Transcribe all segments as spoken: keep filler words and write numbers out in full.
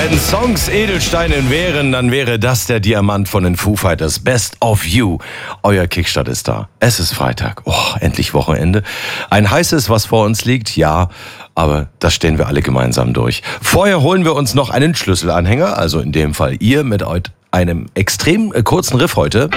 Wenn Songs Edelsteine wären, dann wäre das der Diamant von den Foo Fighters. Best of You. Euer Kickstart ist da. Es ist Freitag. Oh, endlich Wochenende. Ein heißes, was vor uns liegt, ja. Aber das stehen wir alle gemeinsam durch. Vorher holen wir uns noch einen Schlüsselanhänger. Also in dem Fall ihr mit einem extrem kurzen Riff heute.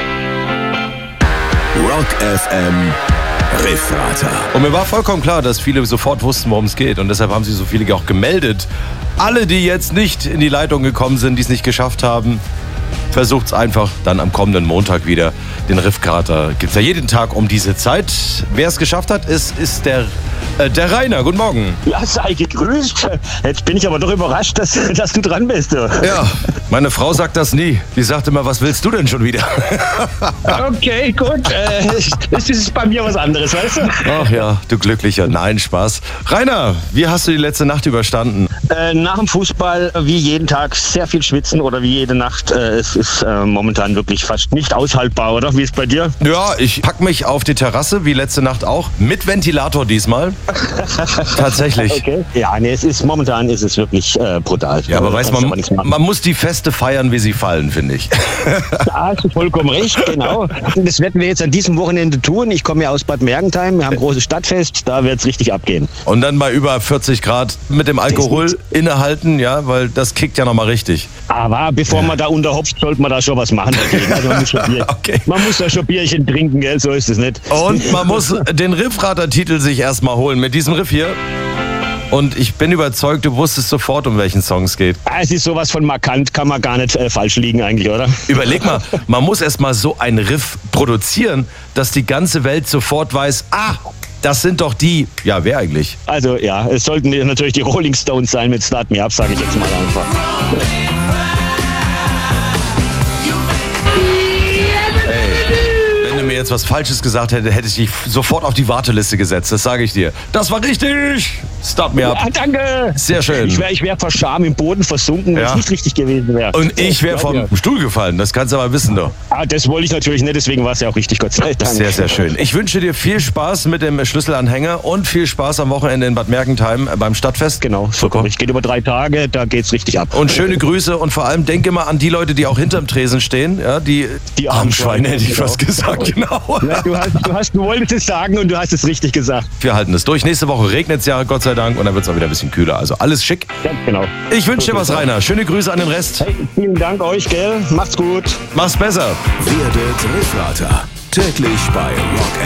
Rock F M Riffrater. Und mir war vollkommen klar, dass viele sofort wussten, worum es geht. Und deshalb haben sich so viele auch gemeldet. Alle, die jetzt nicht in die Leitung gekommen sind, die es nicht geschafft haben, versucht's einfach dann am kommenden Montag wieder. Den Riffkater gibt's ja jeden Tag um diese Zeit. Wer es geschafft hat, ist, ist der, äh, der Rainer. Guten Morgen. Ja, sei gegrüßt. Jetzt bin ich aber doch überrascht, dass, dass du dran bist. Du. Ja, meine Frau sagt das nie. Die sagt immer, was willst du denn schon wieder? Okay, gut. Äh, das ist bei mir was anderes, weißt du? Ach ja, du Glücklicher. Nein, Spaß. Rainer, wie hast du die letzte Nacht überstanden? Äh, nach dem Fußball wie jeden Tag sehr viel schwitzen oder wie jede Nacht. Äh, es ist äh, momentan wirklich fast nicht aushaltbar, oder? Wie ist es bei dir? Ja, ich pack mich auf die Terrasse, wie letzte Nacht auch. Mit Ventilator diesmal. Tatsächlich. Okay. Ja, nee, es ist, momentan ist es wirklich äh, brutal. Ja, aber weiß man, man, man muss die Feste feiern, wie sie fallen, finde ich. Da hast du vollkommen recht, genau. Das werden wir jetzt an diesem Wochenende tun. Ich komme ja aus Bad Mergentheim, wir haben ein großes Stadtfest, da wird es richtig abgehen. Und dann bei über vierzig Grad mit dem Alkohol innehalten, ja, weil das kickt ja nochmal richtig. Aber bevor ja. man da unterhopft, sollte man da schon was machen dagegen. Also man, muss schon Bier, okay. man muss da schon Bierchen trinken, gell? So ist es nicht. Und man muss den Riffrater-Titel sich erstmal holen mit diesem Riff hier. Und ich bin überzeugt, du wusstest sofort, um welchen Song es geht. Es ist sowas von markant, kann man gar nicht äh, falsch liegen eigentlich, oder? Überleg mal, man muss erstmal so einen Riff produzieren, dass die ganze Welt sofort weiß, ah, das sind doch die, ja, wer eigentlich? Also ja, es sollten natürlich die Rolling Stones sein mit Start Me Up, sage ich jetzt mal einfach. Jetzt was Falsches gesagt hätte, hätte ich dich sofort auf die Warteliste gesetzt. Das sage ich dir. Das war richtig. Start me up. Ja, danke. Sehr schön. Ich wäre ich wär vor Scham im Boden versunken, wenn es ja. nicht richtig gewesen wäre. Und ich wäre vom ja. Stuhl gefallen. Das kannst du aber wissen, doch. Ah, das wollte ich natürlich nicht, deswegen war es ja auch richtig, Gott sei Dank. Sehr, sehr schön. Ich wünsche dir viel Spaß mit dem Schlüsselanhänger und viel Spaß am Wochenende in Bad Mergentheim beim Stadtfest. Genau, super. Es geht über drei Tage, da geht's richtig ab. Und schöne Grüße und vor allem denke mal an die Leute, die auch hinterm Tresen stehen. Ja, die die armen Schweine, hätte ich genau. fast gesagt. Genau. Ja, du, hast, du, hast, du wolltest es sagen und du hast es richtig gesagt. Wir halten es durch. Nächste Woche regnet es ja, Gott sei Dank, und dann wird es auch wieder ein bisschen kühler. Also alles schick. Ganz genau. Ich wünsche dir was, Rainer. Schöne Grüße an den Rest. Hey, vielen Dank euch, gell? Macht's gut. Mach's besser. Werdet Riffrater. Täglich bei Rock